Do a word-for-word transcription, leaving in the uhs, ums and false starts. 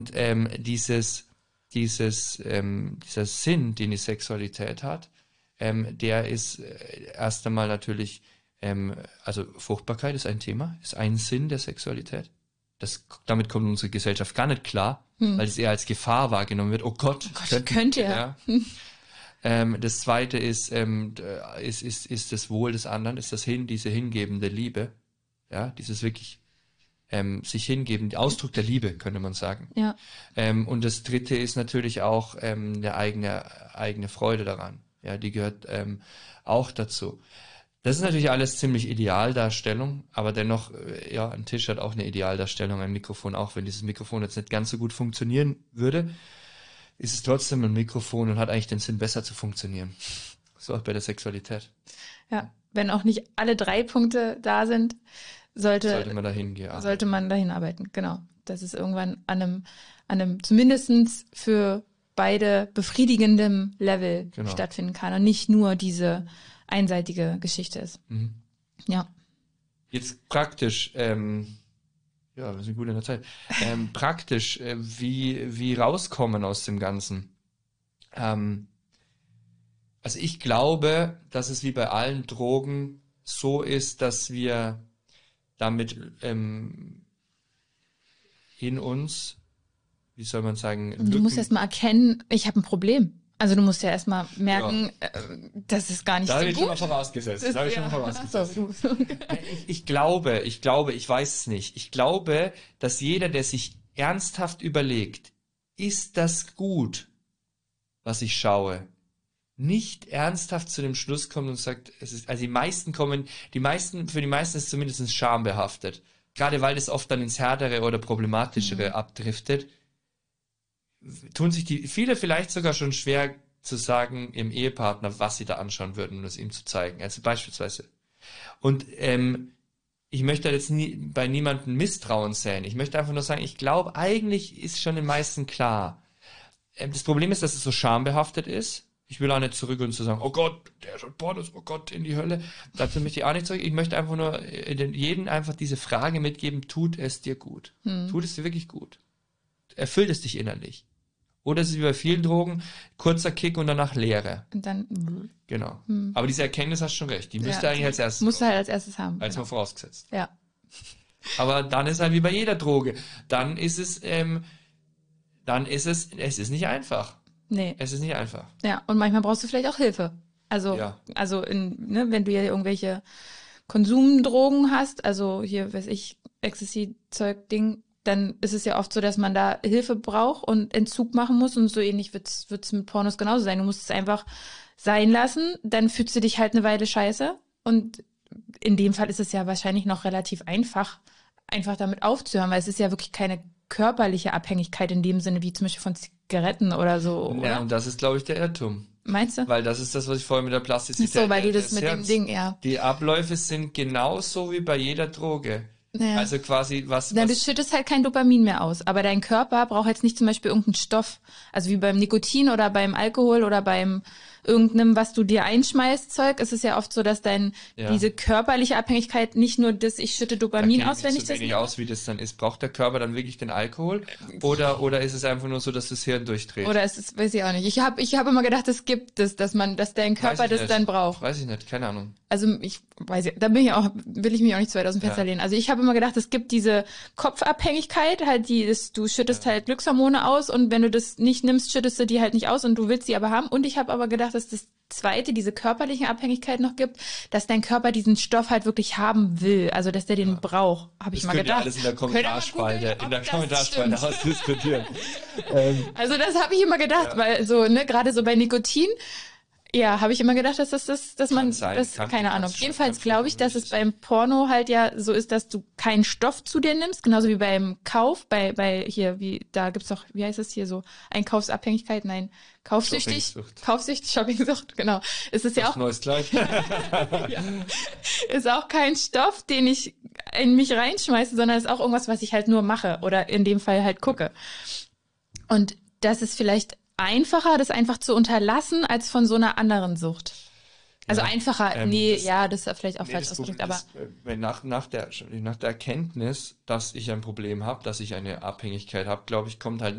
Und ähm, dieses, dieses, ähm, dieser Sinn, den die Sexualität hat, ähm, der ist äh, erst einmal natürlich, ähm, also Fruchtbarkeit ist ein Thema, ist ein Sinn der Sexualität. Das, damit kommt unsere Gesellschaft gar nicht klar, hm. weil es eher als Gefahr wahrgenommen wird. Oh Gott, oh Gott könnte, könnte ja. ja. ähm, das zweite ist, ähm, ist, ist, ist das Wohl des anderen, ist das Hin, diese hingebende Liebe. Ja, dieses wirklich ähm, sich hingeben, Ausdruck der Liebe, könnte man sagen. Ja. Ähm, und das dritte ist natürlich auch ähm, eine eigene, eigene Freude daran. Ja, die gehört ähm, auch dazu. Das ist natürlich alles ziemlich Idealdarstellung, aber dennoch, äh, ja, ein Tisch hat auch eine Idealdarstellung, ein Mikrofon auch, wenn dieses Mikrofon jetzt nicht ganz so gut funktionieren würde, ist es trotzdem ein Mikrofon und hat eigentlich den Sinn, besser zu funktionieren. So auch bei der Sexualität. Ja, wenn auch nicht alle drei Punkte da sind, sollte, sollte man dahin gehen. Sollte man dahin arbeiten, genau. Dass es irgendwann an einem, an einem zumindestens für beide befriedigendem Level genau. stattfinden kann und nicht nur diese einseitige Geschichte ist. Mhm. Ja. Jetzt praktisch, ähm, ja, wir sind gut in der Zeit, ähm, praktisch, äh, wie, wie rauskommen aus dem Ganzen. Ähm, also ich glaube, dass es wie bei allen Drogen so ist, dass wir damit ähm, in uns, wie soll man sagen, du musst erst mal erkennen, ich habe ein Problem. Also du musst ja erstmal merken, ja. äh, das ist gar nicht da so gut. gut. Da habe ich schon mal vorausgesetzt. Das, da habe ich ja. schon mal vorausgesetzt. So. ich, ich glaube, ich glaube, ich weiß es nicht. Ich glaube, dass jeder, der sich ernsthaft überlegt, ist das gut, was ich schaue, nicht ernsthaft zu dem Schluss kommt und sagt, es ist, also die meisten kommen, die meisten, für die meisten ist zumindest schambehaftet. Gerade weil das oft dann ins Härtere oder Problematischere mhm. abdriftet, tun sich die, viele vielleicht sogar schon schwer zu sagen im Ehepartner, was sie da anschauen würden, um es ihm zu zeigen. Also beispielsweise. Und ähm, ich möchte jetzt nie, bei niemandem Misstrauen säen. Ich möchte einfach nur sagen, ich glaube, eigentlich ist schon den meisten klar. Ähm, das Problem ist, dass es so schambehaftet ist. Ich will auch nicht zurück und zu sagen, oh Gott, der schaut Pornos, oh Gott, in die Hölle. Dazu möchte ich auch nicht zurück. Ich möchte einfach nur jedem einfach diese Frage mitgeben, tut es dir gut? Hm. Tut es dir wirklich gut? Erfüllt es dich innerlich? Oder ist es wie bei vielen Drogen, kurzer Kick und danach Leere? Und dann, mh. Genau. Hm. Aber diese Erkenntnis hast du schon recht. Die müsste ja, eigentlich als erstes musst du halt als erstes haben. Als genau. mal vorausgesetzt. Ja. Aber dann ist halt wie bei jeder Droge. Dann ist es, ähm, dann ist es, es ist nicht einfach. Nee. Es ist nicht einfach. Ja, und manchmal brauchst du vielleicht auch Hilfe. Also, ja. also in, ne, wenn du ja irgendwelche Konsumdrogen hast, also hier, weiß ich, Ecstasy-Zeug, Ding, dann ist es ja oft so, dass man da Hilfe braucht und Entzug machen muss und so ähnlich wird's, wird's mit Pornos genauso sein. Du musst es einfach sein lassen, dann fühlst du dich halt eine Weile scheiße und in dem Fall ist es ja wahrscheinlich noch relativ einfach, einfach damit aufzuhören, weil es ist ja wirklich keine körperliche Abhängigkeit in dem Sinne, wie zum Beispiel von Zigaretten oder so. Oder? Ja, und das ist, glaube ich, der Irrtum. Meinst du? Weil das ist das, was ich vorhin mit der Plastizität... So, weil du das mit dem Ding, ja. Die Abläufe sind genauso wie bei jeder Droge. Ja. Also quasi was... Na, was du schüttest halt kein Dopamin mehr aus, aber dein Körper braucht jetzt nicht zum Beispiel irgendeinen Stoff, also wie beim Nikotin oder beim Alkohol oder beim irgendeinem, was du dir einschmeißt, Zeug, ist es ja oft so, dass dein ja. diese körperliche Abhängigkeit nicht nur das, ich schütte Dopamin da aus, wenn ich so das wenig aus, wie das dann ist. Braucht der Körper dann wirklich den Alkohol oder oder ist es einfach nur so, dass das Hirn durchdreht? Oder ist es, weiß ich auch nicht. Ich habe ich habe immer gedacht, es gibt es, dass man, dass dein Körper das nicht. dann braucht. Weiß ich nicht, keine Ahnung. Also ich weiß ja, da bin ich auch, will ich mich auch nicht zu weit aus dem Fenster ja. lehnen. Also ich habe immer gedacht, es gibt diese Kopfabhängigkeit, halt die, das, du schüttest ja. halt Glückshormone aus und wenn du das nicht nimmst, schüttest du die halt nicht aus und du willst sie aber haben. Und ich habe aber gedacht, dass das zweite, diese körperliche Abhängigkeit noch gibt, dass dein Körper diesen Stoff halt wirklich haben will, also dass der den ja. braucht, habe ich mal gedacht. Das alles in der Kommentarspalte, in der Kommentarspalte ausdiskutieren. ähm. Also das habe ich immer gedacht, ja. weil so, ne, gerade so bei Nikotin, ja, habe ich immer gedacht, dass das, das dass man, sein, das, kann, keine Ahnung. Jedenfalls glaube ich, dass es beim Porno halt ja so ist, dass du keinen Stoff zu dir nimmst, genauso wie beim Kauf, bei, bei hier, wie, da gibt's doch, wie heißt es hier so, Einkaufsabhängigkeit, nein, kaufsüchtig, Shoppingsucht. Kaufsüchtig, Shoppingsucht, genau. Es ist ja auch, neues gleich. ja. Ist auch kein Stoff, den ich in mich reinschmeiße, sondern ist auch irgendwas, was ich halt nur mache oder in dem Fall halt gucke. Und das ist vielleicht einfacher, das einfach zu unterlassen, als von so einer anderen Sucht. Also ja, einfacher, ähm, nee, das, ja, das ist vielleicht auch nee, falsch ausgedrückt, aber... Das, wenn nach, nach, der, nach der Erkenntnis, dass ich ein Problem habe, dass ich eine Abhängigkeit habe, glaube ich, kommt halt